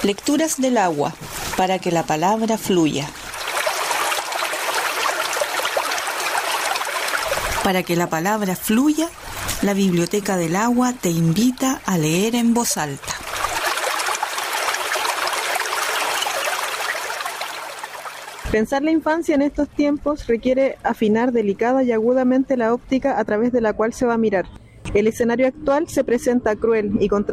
Lecturas del agua, para que la palabra fluya. Para que la palabra fluya, la Biblioteca del Agua te invita a leer en voz alta. Pensar la infancia en estos tiempos requiere afinar delicada y agudamente la óptica a través de la cual se va a mirar. El escenario actual se presenta cruel y